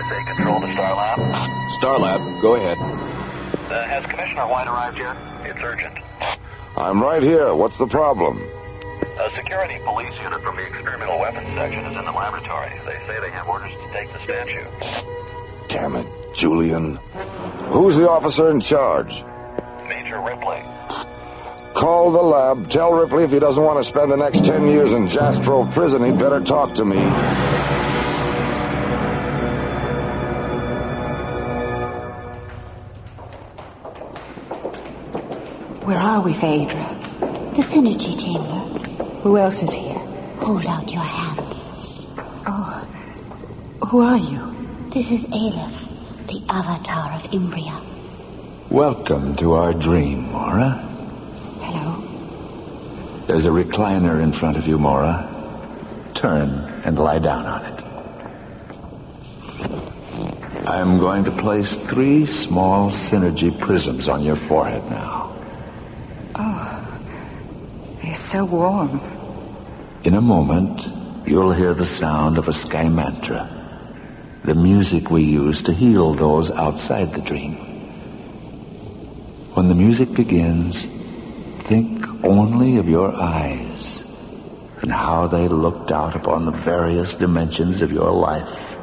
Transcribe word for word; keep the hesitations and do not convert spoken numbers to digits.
S A Control to Starlab. Starlab, go ahead. Uh, has Commissioner White arrived yet? It's urgent. I'm right here. What's the problem? A security police unit from the experimental weapons section is in the laboratory. They say they have orders to take the statue. Damn it, Julian. Who's the officer in charge? Major Ripley. Call the lab. Tell Ripley if he doesn't want to spend the next ten years in Jastrow prison, he'd better talk to me. Where are we, Phaedra? The Synergy Chamber. Who else is here? Hold out your hands. Oh, who are you? This is Aleph, the avatar of Imbria. Welcome to our dream, Mora. Hello. There's a recliner in front of you, Mora. Turn and lie down on it. I'm going to place three small Synergy prisms on your forehead now. Oh, they're so warm. In a moment, you'll hear the sound of a Sky Mantra, the music we use to heal those outside the dream. When the music begins, think only of your eyes and how they looked out upon the various dimensions of your life.